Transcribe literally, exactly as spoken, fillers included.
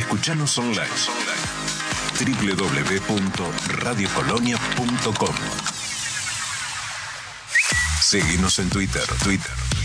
Escuchanos online. doble u doble u doble u punto radio colonia punto com. Seguinos en Twitter, Twitter.